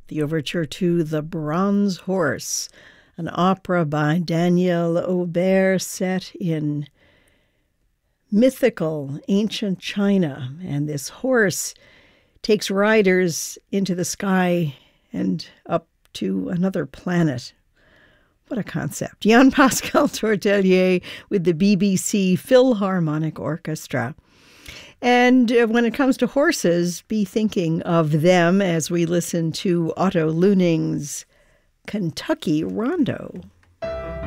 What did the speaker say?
the overture to The Bronze Horse, an opera by Daniel Aubert set in mythical ancient China. And this horse takes riders into the sky and up to another planet. What a concept. Jean-Pascal Tortelier with the BBC Philharmonic Orchestra. And when it comes to horses, be thinking of them as we listen to Otto Luning's Kentucky Rondo.